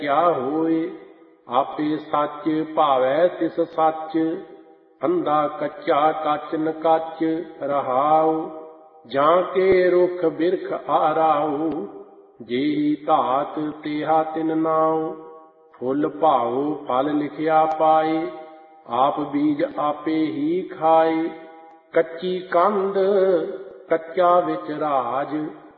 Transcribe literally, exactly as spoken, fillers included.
ਕਿਆ ਹੋਏ। ਆਪੇ ਸੱਚ ਭਾਵੈ ਤਿਸ ਸੱਚ, ਅੰਧਾ ਕੱਚਾ ਕੱਚ ਨ ਕੱਚ ਰਹਾਉ। ਜਾਂ ਕੇ ਰੁਖ ਬਿਰਖ ਆਰਾਉ, ਜਿਹੀ ਧਾਤ ਤੇਹਾ ਤਿਨ ਨਾਉ। ਫੁੱਲ ਭਾਉ ਫਲ ਲਿਖਿਆ ਪਾਏ, ਆਪ ਬੀਜ ਆਪੇ ਹੀ ਖਾਏ। ਕੱਚੀ ਕੰਧ ਕੱਚਾ ਵਿੱਚ ਰਾਜ,